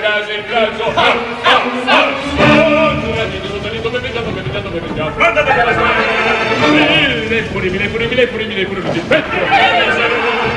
casa il calcio. Ah, ah, ah, sottolineo, sottolineo, beveggiato. Guardate che la sera. Furimile.